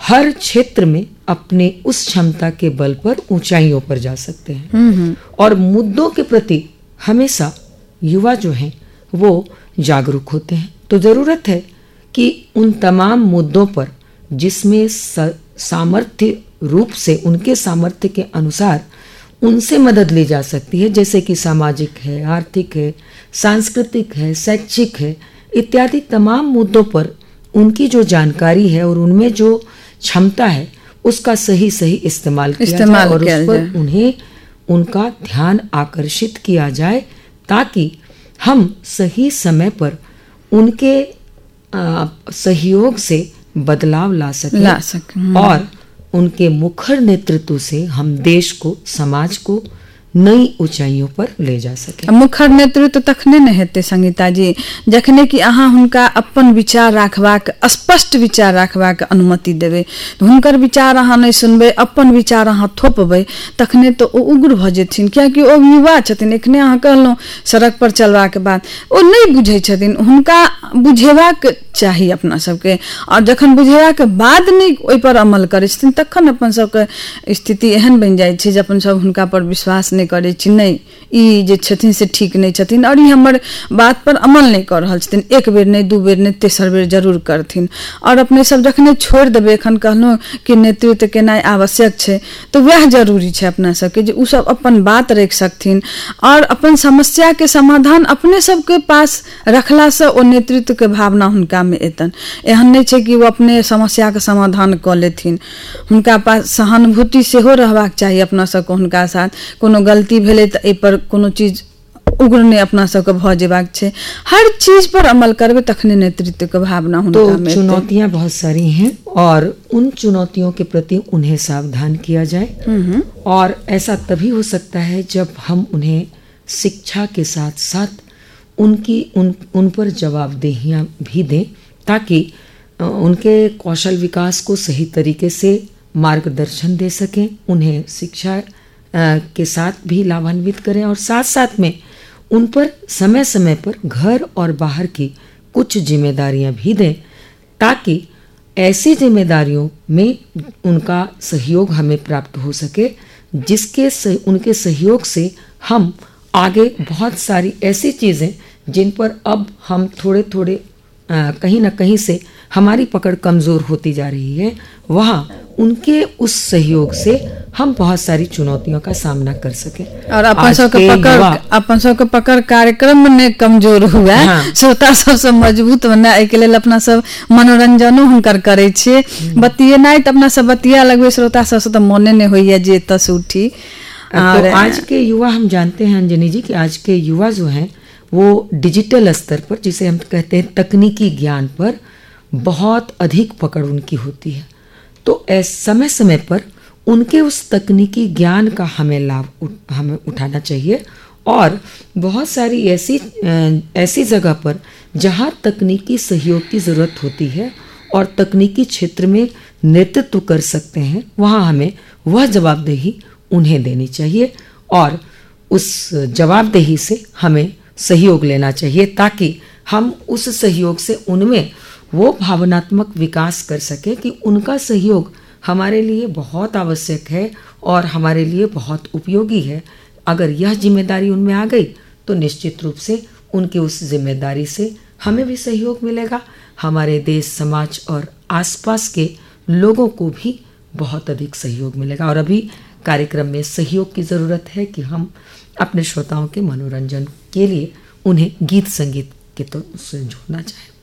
हर क्षेत्र में अपने उस क्षमता के बल पर ऊंचाइयों पर जा सकते हैं। और मुद्दों के प्रति हमेशा युवा जो हैं वो जागरूक होते हैं। तो जरूरत है कि उन तमाम मुद्दों पर जिसमें सामर्थ्य रूप से उनके सामर्थ्य के अनुसार उनसे मदद ली जा सकती है, जैसे कि सामाजिक है, आर्थिक है, सांस्कृतिक है, शैक्षिक है, इत्यादि तमाम मुद्दों पर उनकी जो जानकारी है और उनमें जो क्षमता है उसका सही इस्तेमाल किया जाए और उस पर उन्हें उनका ध्यान आकर्षित किया जाए, ताकि हम सही समय पर उनके सहयोग से बदलाव ला सकें और उनके मुखर नेतृत्व से हम देश को, समाज को नई ऊंचाइयों पर ले जा सके। मुखर नेतृत्व तखने न हेते संगीता जी जखने कि अहाँ हुनका अपन विचार राखबाक, स्पष्ट विचार राखबाक अनुमति देबै। हुनकर विचार अहाँ नहीं सुनबै, अपन विचार अहाँ थोपबै, तखने तो ओ उग्र भ जेथिन, कियाकि ओ युवा छथिन। एखने अहाँ कहलहुँ सड़क पर चलबाक बाद ओ नहीं बुझै छथिन, हुनका बुझेबाक चाही अपना सबके, और जखन बुझेबाक बाद नहीं ओहि पर अमल करै छथिन तखन अपन सबके स्थिति एहन बनि जाइ छै जे अपन सब हुनका पर विश्वास नहीं करे छी, नहीं ई जे छथिन से ठीक नहीं छथिन और ई हमर बात पर अमल नहीं कर रहल छथिन। एक बेर नहीं, दू बेर नहीं, तेसर बेर जरूर करथिन। और अपने सब जखने छोड़ देबै, एखन कहलहुँ कि नेतृत्व केनाइ आवश्यक छै, तो वह जरूरी छै अपना सबके जे उ सब अपन बात रख सकथिन और अपन समस्या के समाधान अपने सबके पास रखला से ओ नेतृत्व के भावना हुनका में एतन। एहन नहीं छै कि वो अपने समस्या के समाधान क लेथिन, हुनका पास सहानुभूति सेहो रहबाक चाही अपना सबके हुनका साथ। कोनो गलती भेलै तऽ एहि पर कोनो चीज उग्र नहीं अपना सबके भ जेबाक छै। हर चीज पर अमल करबे तखने नेतृत्व के भावना हुनका में। चुनौतियां बहुत सारी हैं और उन चुनौतियों के प्रति उन्हें सावधान किया जाए, और ऐसा तभी हो सकता है जब हम उन्हें शिक्षा के साथ साथ उन पर जवाबदेहियां भी दें, ताकि उनके कौशल विकास को सही तरीके से मार्गदर्शन दे सकें, उन्हें शिक्षा के साथ भी लाभान्वित करें और साथ साथ में उन पर समय समय पर घर और बाहर की कुछ जिम्मेदारियां भी दें, ताकि ऐसी जिम्मेदारियों में उनका सहयोग हमें प्राप्त हो सके, उनके सहयोग से हम आगे बहुत सारी ऐसी चीज़ें जिन पर अब हम थोड़े थोड़े कहीं ना कहीं से हमारी पकड़ कमज़ोर होती जा रही है, वहाँ उनके उस सहयोग से हम बहुत सारी चुनौतियों का सामना कर सकें। और अपन सबके पकड़ कार्यक्रम में कमजोर हुआ, हाँ। श्रोता सबसे मजबूत बना, एके लेल अपना सब मनोरंजनो हुनकर करे छिए। बतियेनाइ त अपना सब बतिया लगबे, श्रोता सबसे तो मने नहीं होइए जे एतऽ से उठी। तो आज के युवा, हम जानते हैं अंजनी जी कि आज के युवा जो हैं वो डिजिटल स्तर पर, जिसे हम कहते हैं तकनीकी ज्ञान पर बहुत अधिक पकड़ उनकी होती है। तो समय समय पर उनके उस तकनीकी ज्ञान का हमें उठाना चाहिए, और बहुत सारी ऐसी जगह पर जहाँ तकनीकी सहयोग की ज़रूरत होती है और तकनीकी क्षेत्र में नेतृत्व कर सकते हैं, वहाँ हमें वह जवाबदेही उन्हें देनी चाहिए और उस जवाबदेही से हमें सहयोग लेना चाहिए, ताकि हम उस सहयोग से उनमें वो भावनात्मक विकास कर सके कि उनका सहयोग हमारे लिए बहुत आवश्यक है और हमारे लिए बहुत उपयोगी है। अगर यह जिम्मेदारी उनमें आ गई तो निश्चित रूप से उनकी उस जिम्मेदारी से हमें भी सहयोग मिलेगा, हमारे देश, समाज और आसपास के लोगों को भी बहुत अधिक सहयोग मिलेगा। और अभी कार्यक्रम में सहयोग की ज़रूरत है कि हम अपने श्रोताओं के मनोरंजन के लिए उन्हें गीत संगीत के तो से जोड़ना चाहें।